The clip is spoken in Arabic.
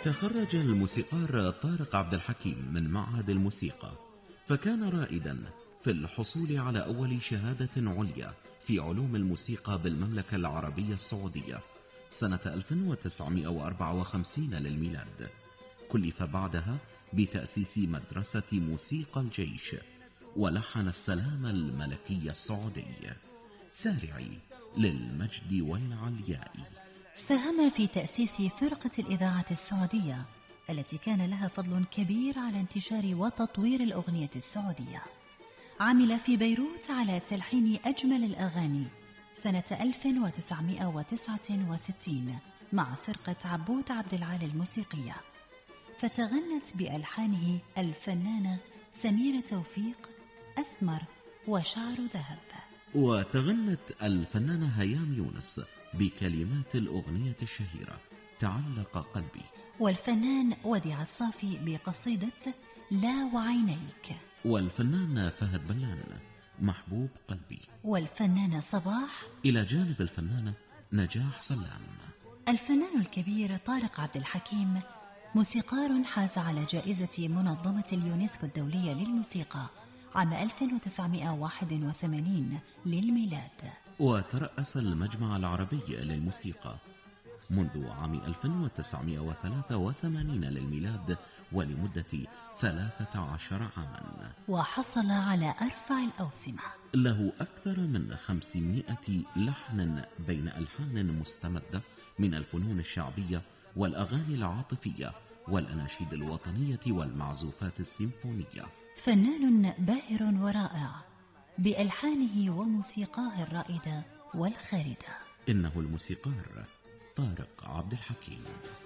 تخرج الموسيقار طارق عبد الحكيم من معهد الموسيقى، فكان رائدا في الحصول على أول شهادة عليا في علوم الموسيقى بالمملكة العربية السعودية سنة 1954 للميلاد. كلف بعدها بتأسيس مدرسة موسيقى الجيش، ولحن السلام الملكي السعودي. سارعي للمجد والعلياء. ساهم في تأسيس فرقة الإذاعة السعودية التي كان لها فضل كبير على انتشار وتطوير الأغنية السعودية. عمل في بيروت على تلحين أجمل الأغاني سنة 1969 مع فرقة عبود عبد العال الموسيقية، فتغنت بألحانه الفنانة سميرة توفيق، أسمر وشعر ذهب. وتغنت الفنانة هيام يونس بكلمات الأغنية الشهيرة تعلق قلبي، والفنان وديع الصافي بقصيدة لا وعينيك، والفنان فهد بلان محبوب قلبي، والفنانة صباح، إلى جانب الفنانة نجاح سلام. الفنان الكبير طارق عبد الحكيم موسيقار حاز على جائزة منظمة اليونسكو الدولية للموسيقى عام 1981 للميلاد، وترأس المجمع العربي للموسيقى منذ عام 1983 للميلاد ولمدة 13 عاما، وحصل على أرفع الأوسمة. له أكثر من 500 لحن بين ألحان مستمدة من الفنون الشعبية والأغاني العاطفية والأناشيد الوطنية والمعزوفات السيمفونية. فنان باهر ورائع بألحانه وموسيقاه الرائدة والخالدة. إنه الموسيقار طارق عبد الحكيم.